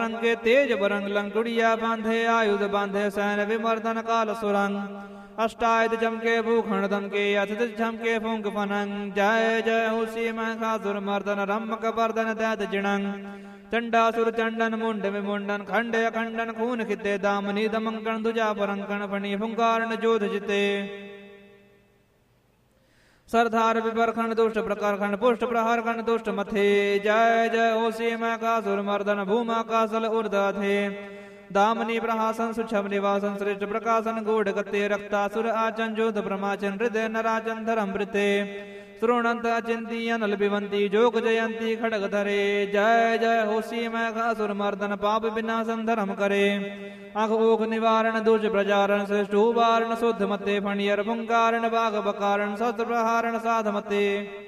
रंग के तेज बरंग लंकुड़िया बांधे आयुध बांधे सैन विमर्दन काल सुरंग अष्टायुध चमके भूखंड दमके अथित झमके फुंक फनंग जय जय होसी महिषासुर मर्दन रम्मक वर्दन दैत जिणंग चंडासुर चंडन मुंड विमुंडन खंड अखंडन खून खिते दामनी दमंकन दुजा परंकन फणी फुंकारन जोध जिते सरदार विपरखंड दुष्ट प्रकार खंड पुष्ट प्रहार खंड दुष्ट मथे जय जय होसी महिषासुर मर्दन भूमा कासल ऊर्ध थे दामनी प्रहासन सुछम निवासन श्रेष्ठ प्रकाशन गूढ़ गते रक्तासुर आचन जोध प्रमाचन हृदय नराचन धरम वृते श्रोणंत अचिंती अनल बिवंती जोग जयंती खड़ग धरे जय जय होसी महिषासुर मर्दन पाप विनाशन धर्म करे अघ ओघ निवारण दुष प्रजारण श्रेष्ठ उबारण शुद्ध मते फणियर फुंकारण बाघ बकारण शस्त्र प्रहारण साध मते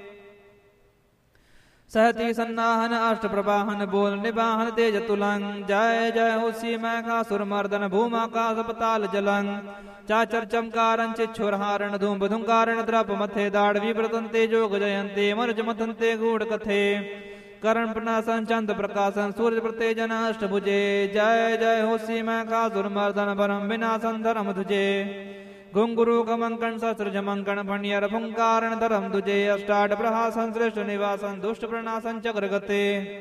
सहती सन्नाहन अष्ट प्रवाहन बोल निवाहन तेज तुलंग जय जय होसी महिषासुर मर्दन भूमाकाश पताल जलंग चाचर चमकारं चिच्छुरहारण धूम धुंकारण द्रप मथे दाड़वी प्रतंते जोग जयंते मर्ज मथंते गूढ़ कथे करण प्रनाशन चंद प्रकाशन सूर्य प्रतेजन अष्टभुजे जय जय होसी महिषासुर मर्दन परम विनाशन धर्म तुझे घुंगुरु कमंकन शस्त्र जमंकन फणियर फुंकारण धरम तुझे अष्टाट प्रहासन श्रेष्ठ निवासन दुष्ट प्रणाशन चक्र गते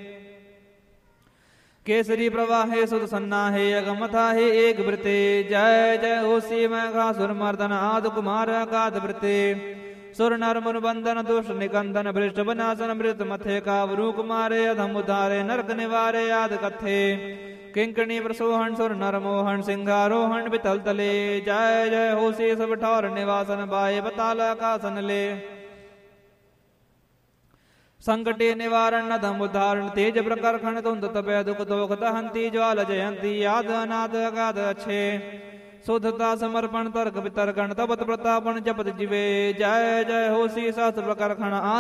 केसरी प्रवाहे सुत सन्नाहे अगमथा हे एक वृते जय जय होसी महिषासुर मर्दन आदि कुमार अगाध वृते सुर नर मुन बंधन दुष्ट निकंदन भ्रष्ट बनासन मृत मथे कावरू कुमारे अधम उधारे नरक निवारे याद कथे किंकणी प्रसोहन सुर नर मोहन सिंहारोहण बितल तले जय जय होसी सब ठौर निवासन बाय बताल आकासन ले संकटे निवारण नदम उदाहरण तेज प्रकर खंड तुंद तपय दुख दोख दहंती ज्वाल जयंती याद अनाद अगाध अच्छे शुद्धता समर्पण तर्क वितर्कण तपत प्रतापन जपत जीवे जय जय होसी शास्त्र प्रकर खंड